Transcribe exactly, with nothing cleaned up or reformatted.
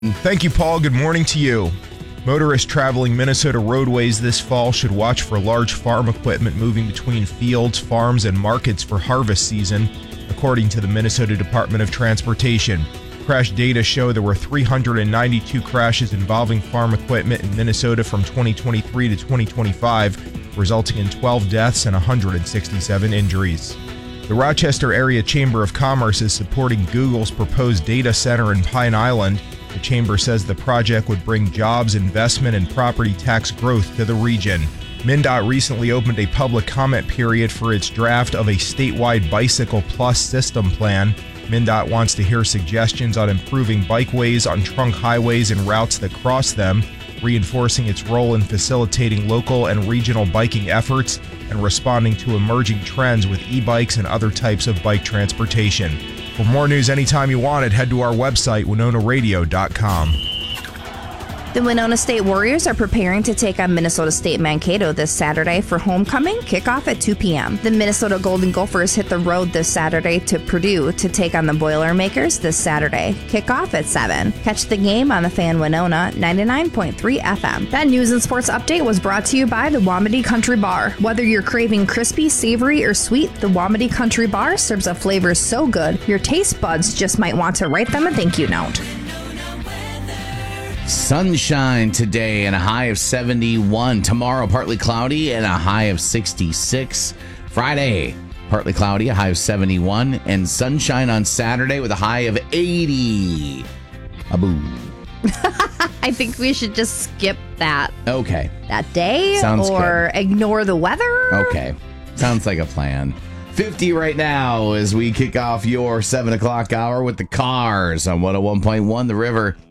Thank you, Paul. Good morning to you. Motorists traveling Minnesota roadways this fall should watch for large farm equipment moving between fields, farms, and markets for harvest season, according to the Minnesota Department of Transportation. Crash data show there were three hundred ninety-two crashes involving farm equipment in Minnesota from twenty twenty-three to twenty twenty-five, resulting in twelve deaths and one hundred sixty-seven injuries. The Rochester Area Chamber of Commerce is supporting Google's proposed data center in Pine Island. The chamber says the project would bring jobs, investment, and property tax growth to the region. MnDOT recently opened a public comment period for its draft of a statewide Bicycle Plus system plan. MnDOT wants to hear suggestions on improving bikeways on trunk highways and routes that cross them, reinforcing its role in facilitating local and regional biking efforts and responding to emerging trends with e-bikes and other types of bike transportation. For more news anytime you want it, head to our website, winona radio dot com. The Winona State Warriors are preparing to take on Minnesota State Mankato this Saturday for homecoming, kickoff at two p.m. The Minnesota Golden Gophers hit the road this Saturday to Purdue to take on the Boilermakers this Saturday, kickoff at seven. Catch the game on the Fan Winona ninety-nine point three F M. That news and sports update was brought to you by the Wamedy Country Bar. Whether you're craving crispy, savory, or sweet, the Wamedy Country Bar serves a flavor so good, your taste buds just might want to write them a thank you note. Sunshine today and a high of seventy-one. Tomorrow, partly cloudy and a high of sixty-six. Friday, partly cloudy, a high of seventy-one. And sunshine on Saturday with a high of eighty. A boo. I think we should just skip that. Okay. That day Sounds or good. Ignore the weather. Okay. Sounds like a plan. fifty right now as we kick off your seven o'clock hour with the Cars on one oh one point one The River.